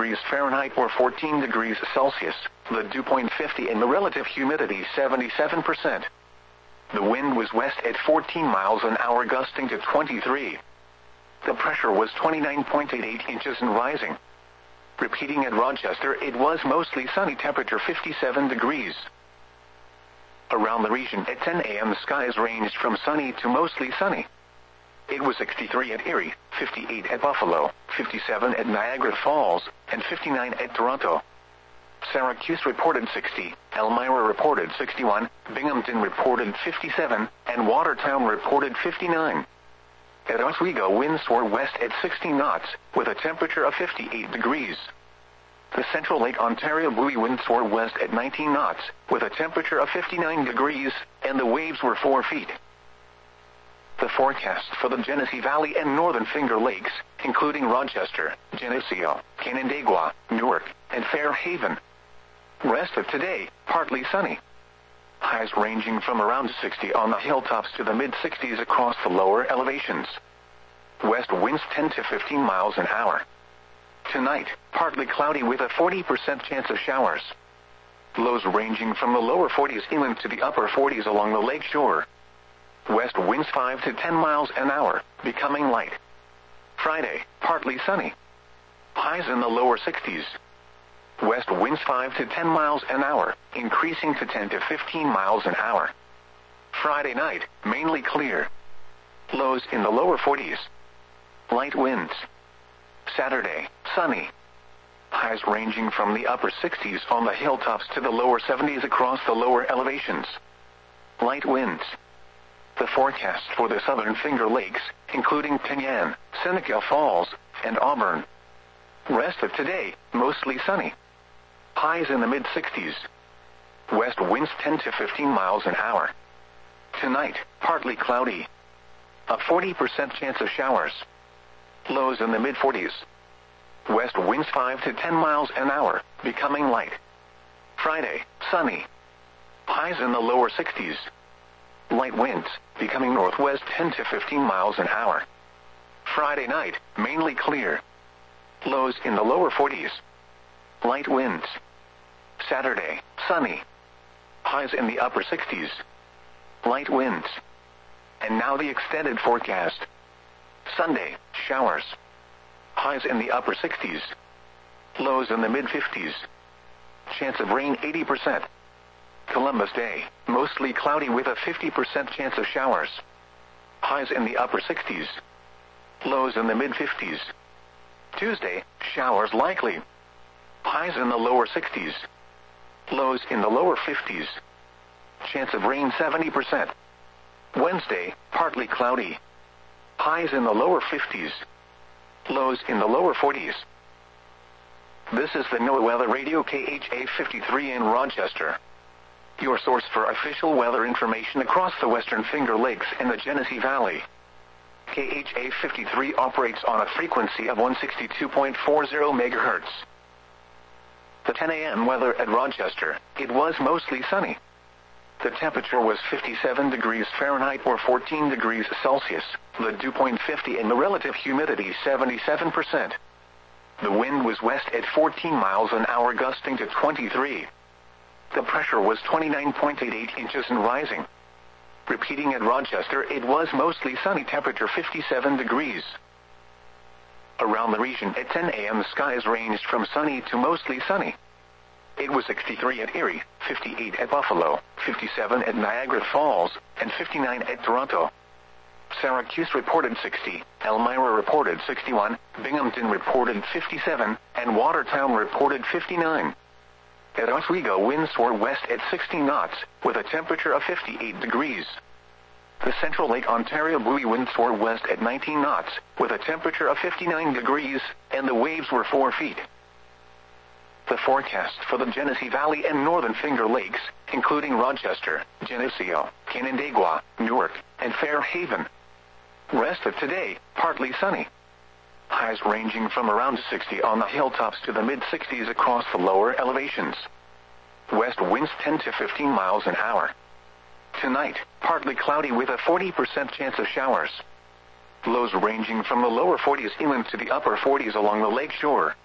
degrees Fahrenheit or 14 degrees Celsius. The dew point 50 and the relative humidity 77%. The wind was west at 14 miles an hour, gusting to 23. The pressure was 29.88 inches and rising. Repeating at Rochester, it was mostly sunny, temperature 57 degrees. Around the region at 10 a.m. the skies ranged from sunny to mostly sunny. It was 63 at Erie, 58 at Buffalo, 57 at Niagara Falls, and 59 at Toronto. Syracuse reported 60, Elmira reported 61, Binghamton reported 57, and Watertown reported 59. At Oswego, winds were west at 60 knots, with a temperature of 58 degrees. The Central Lake Ontario buoy winds were west at 19 knots, with a temperature of 59 degrees, and the waves were 4 feet. The forecast for the Genesee Valley and Northern Finger Lakes, including Rochester, Geneseo, Canandaigua, Newark, and Fairhaven. Rest of today, partly sunny. Highs ranging from around 60 on the hilltops to the mid-60s across the lower elevations. West winds 10 to 15 miles an hour. Tonight, partly cloudy with a 40% chance of showers. Lows ranging from the lower 40s inland to the upper 40s along the lake shore. West winds 5 to 10 miles an hour, becoming light. Friday, partly sunny. Highs in the lower 60s. West winds 5 to 10 miles an hour, increasing to 10 to 15 miles an hour. Friday night, mainly clear. Lows in the lower 40s. Light winds. Saturday, sunny. Highs ranging from the upper 60s on the hilltops to the lower 70s across the lower elevations. Light winds. The forecast for the Southern Finger Lakes, including Penyan, Seneca Falls, and Auburn. Rest of today, mostly sunny. Highs in the mid-60s. West winds 10 to 15 miles an hour. Tonight, partly cloudy. A 40% chance of showers. Lows in the mid-40s. West winds 5 to 10 miles an hour, becoming light. Friday, sunny. Highs in the lower 60s. Light winds, becoming northwest 10 to 15 miles an hour. Friday night, mainly clear. Lows in the lower 40s. Light winds. Saturday, sunny. Highs in the upper 60s. Light winds. And now the extended forecast. Sunday, showers. Highs in the upper 60s. Lows in the mid-50s. Chance of rain 80%. Columbus Day, mostly cloudy with a 50% chance of showers. Highs in the upper 60s. Lows in the mid-50s. Tuesday, showers likely. Highs in the lower 60s. Lows in the lower 50s. Chance of rain 70%. Wednesday, partly cloudy. Highs in the lower 50s. Lows in the lower 40s. This is the NOAA Weather Radio KHA 53 in Rochester. Your source for official weather information across the Western Finger Lakes and the Genesee Valley. KHA 53 operates on a frequency of 162.40 megahertz. The 10 a.m. weather at Rochester, it was mostly sunny. The temperature was 57 degrees Fahrenheit or 14 degrees Celsius, the dew point 50 and the relative humidity 77%. The wind was west at 14 miles an hour, gusting to 23. The pressure was 29.88 inches and rising. Repeating at Rochester, it was mostly sunny, temperature 57 degrees. Around the region at 10 a.m. the skies ranged from sunny to mostly sunny. It was 63 at Erie, 58 at Buffalo, 57 at Niagara Falls, and 59 at Toronto. Syracuse reported 60, Elmira reported 61, Binghamton reported 57, and Watertown reported 59. At Oswego, winds were west at 60 knots, with a temperature of 58 degrees. The Central Lake Ontario buoy winds were west at 19 knots, with a temperature of 59 degrees, and the waves were 4 feet. The forecast for the Genesee Valley and Northern Finger Lakes, including Rochester, Geneseo, Canandaigua, Newark, and Fairhaven. Rest of today, partly sunny. Highs ranging from around 60 on the hilltops to the mid-60s across the lower elevations. West winds 10 to 15 miles an hour. Tonight, partly cloudy with a 40% chance of showers. Lows ranging from the lower 40s inland to the upper 40s along the lake shore.